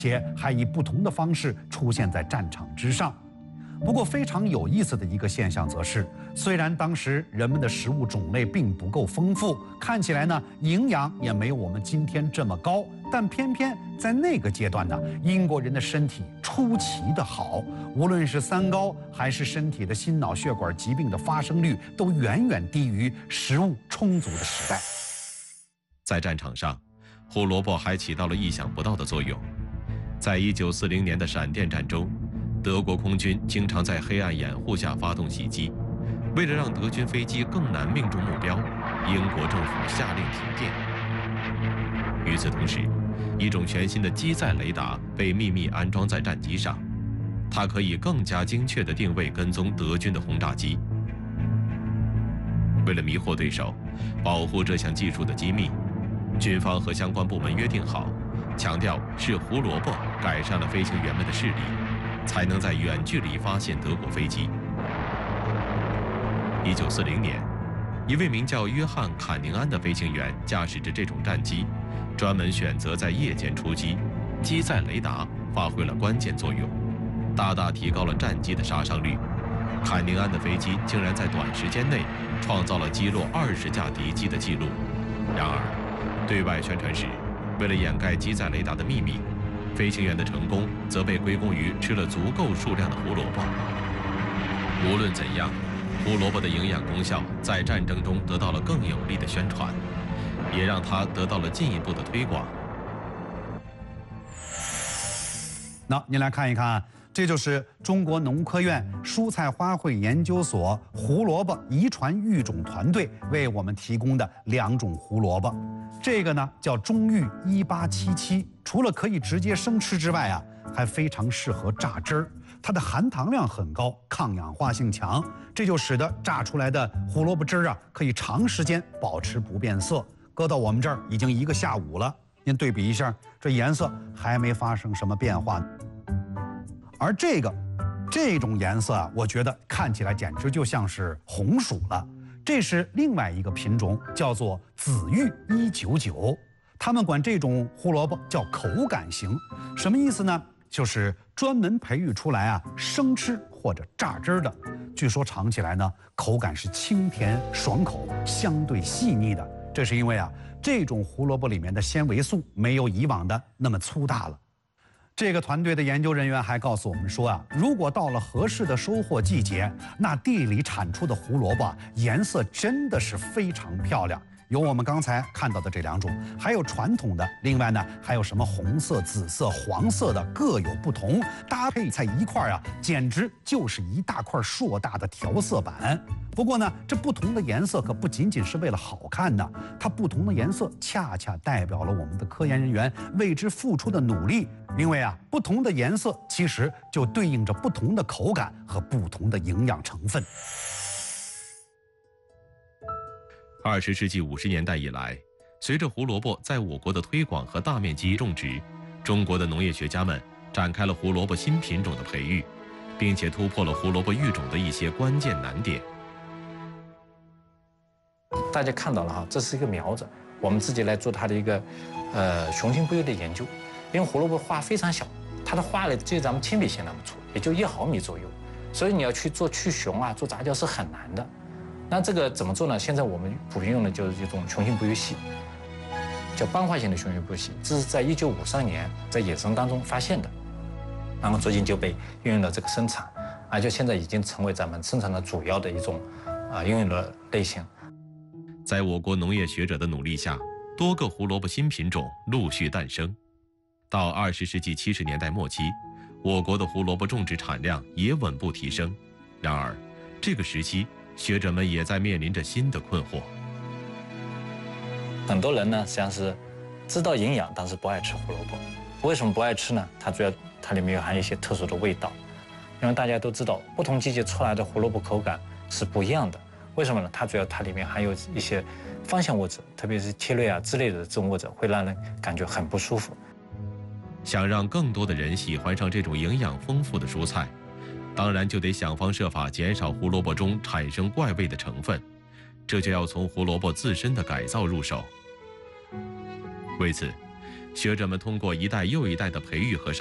且还以不同的方式出现在战场之上。不过非常有意思的一个现象则是，虽然当时人们的食物种类并不够丰富，看起来呢营养也没有我们今天这么高，但偏偏在那个阶段呢，英国人的身体出奇的好，无论是三高还是身体的心脑血管疾病的发生率，都远远低于食物充足的时代。 在战场上，胡萝卜还起到了意想不到的作用。在1940年的闪电战中，德国空军经常在黑暗掩护下发动袭击，为了让德军飞机更难命中目标，英国政府下令停电。与此同时，一种全新的机载雷达被秘密安装在战机上，它可以更加精确地定位跟踪德军的轰炸机。为了迷惑对手，保护这项技术的机密，军方和相关部门约定好，强调是胡萝卜改善了飞行员们的视力，才能在远距离发现德国飞机。1940年，一位名叫约翰·坎宁安的飞行员驾驶着这种战机，专门选择在夜间出击，机载雷达发挥了关键作用，大大提高了战机的杀伤率。坎宁安的飞机竟然在短时间内创造了击落20架敌机的记录。然而，对外宣传时，为了掩盖机载雷达的秘密，飞行员的成功则被归功于吃了足够数量的胡萝卜。无论怎样，胡萝卜的营养功效在战争中得到了更有力的宣传，也让它得到了进一步的推广。 那您来看一看，这就是中国农科院蔬菜花卉研究所胡萝卜遗传育种团队为我们提供的2种胡萝卜。这个呢叫中育1877，除了可以直接生吃之外啊，还非常适合榨汁儿。它的含糖量很高，抗氧化性强，这就使得榨出来的胡萝卜汁儿啊可以长时间保持不变色。搁到我们这儿已经1个下午了，您对比一下，这颜色还没发生什么变化。而这种颜色啊，我觉得看起来简直就像是红薯了。这是另外一个品种，叫做紫玉199。他们管这种胡萝卜叫口感型，什么意思呢？就是专门培育出来啊生吃或者榨汁的。据说尝起来呢，口感是清甜爽口，相对细腻的。这是因为啊，这种胡萝卜里面的纤维素没有以往的那么粗大了。这个团队的研究人员还告诉我们说啊，如果到了合适的收获季节，那地里产出的胡萝卜颜色真的是非常漂亮。有我们刚才看到的这2种，还有传统的，另外呢还有什么红色、紫色、黄色的，各有不同，搭配在一块儿啊，简直就是一大块硕大的调色板。不过呢，这不同的颜色可不仅仅是为了好看呢，它不同的颜色恰恰代表了我们的科研人员为之付出的努力。因为啊，不同的颜色其实就对应着不同的口感和不同的营养成分。 20世纪50年代以来，随着胡萝卜在我国的推广和大面积种植，中国的农业学家们展开了胡萝卜新品种的培育，并且突破了胡萝卜育种的一些关键难点。 大家看到了哈，这是一个苗子，我们自己来做它的一个雄性不育的研究。因为胡萝卜花非常小，它的花呢只有咱们铅笔芯那么粗，也就1毫米左右，所以你要去做去雄啊，做杂交是很难的。那这个怎么做呢？现在我们普遍用的就是这种雄性不育系，叫斑化型的雄性不育系，这是在1953年在野生当中发现的，然后最近就被运用到这个生产，就现在已经成为咱们生产的主要的一种应用的类型。 在我国农业学者的努力下，多个胡萝卜新品种陆续诞生。到20世纪70年代末期，我国的胡萝卜种植产量也稳步提升。然而，这个时期，学者们也在面临着新的困惑。 很多人呢，实际上是知道营养，但是不爱吃胡萝卜。为什么不爱吃呢？它主要它里面有含一些特殊的味道。因为大家都知道，不同季节出来的胡萝卜口感是不一样的。为什么呢？它里面含有一些芳香物质，特别是萜类啊之类的这种物质，会让人感觉很不舒服。 想让更多的人喜欢上这种营养丰富的蔬菜，当然就得想方设法减少胡萝卜中产生怪味的成分，这就要从胡萝卜自身的改造入手。为此， 学者们通过一代又一代的培育和